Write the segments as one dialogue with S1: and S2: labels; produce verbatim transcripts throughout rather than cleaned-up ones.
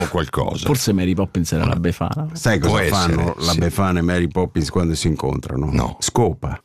S1: o qualcosa.
S2: Forse Mary Poppins era la Befana.
S3: Sai cosa
S1: Può
S3: fanno
S1: essere,
S3: la
S1: sì.
S3: Befana e Mary Poppins quando si incontrano?
S1: No.
S3: Scopa.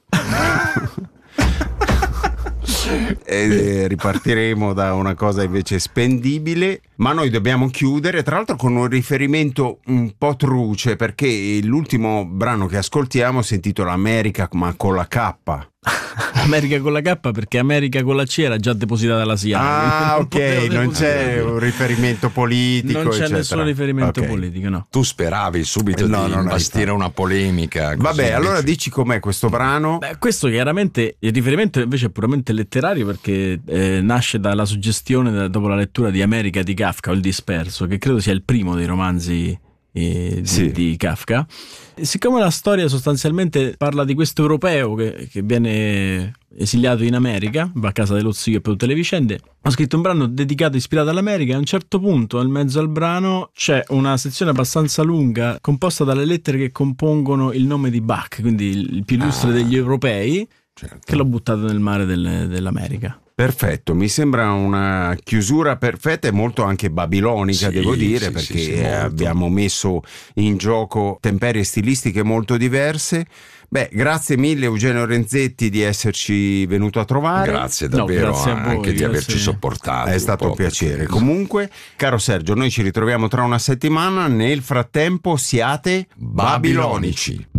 S3: E ripartiremo da una cosa invece spendibile, ma noi dobbiamo chiudere, tra l'altro con un riferimento un po' truce, perché l'ultimo brano che ascoltiamo si intitola America, ma con la K.
S2: America con la K, perché America con la C era già depositata alla S I A.
S3: Ah, ok, non
S2: depositare.
S3: c'è un riferimento politico,
S2: Non c'è
S3: eccetera.
S2: nessun riferimento
S3: Ok.
S2: politico, no.
S1: Tu speravi subito
S3: No,
S1: di
S3: non hai
S1: imbastire
S3: fatto.
S1: una polemica. così,
S3: Vabbè, allora
S1: invece-
S3: dici com'è questo brano?
S2: Beh, questo chiaramente il riferimento invece è puramente letterario, perché eh, nasce dalla suggestione da- dopo la lettura di America di Kafka, o Il disperso, che credo sia il primo dei romanzi eh, di,
S3: Sì.
S2: di Kafka. E siccome la storia sostanzialmente parla di questo europeo che, che viene esiliato in America, va a casa dello zio per tutte le vicende, ho scritto un brano dedicato, ispirato all'America, e a un certo punto, nel mezzo al brano, c'è una sezione abbastanza lunga composta dalle lettere che compongono il nome di Bach, quindi il più illustre
S1: Ah.
S2: degli europei,
S1: Certo.
S2: che l'ho buttato nel mare del- dell'America.
S3: Perfetto, mi sembra una chiusura perfetta e molto anche babilonica,
S1: Sì,
S3: devo dire,
S1: sì,
S3: perché
S1: sì, sì, molto.
S3: abbiamo messo in gioco temperie stilistiche molto diverse. Beh, grazie mille Eugenio Renzetti di esserci venuto a trovare.
S1: Grazie
S2: No,
S1: davvero
S2: grazie a voi,
S1: anche di
S2: grazie.
S1: averci sopportato.
S3: È stato un
S1: po',
S3: piacere.
S1: perché-
S3: Comunque, caro Sergio, noi ci ritroviamo tra una settimana. Nel frattempo siate babilonici.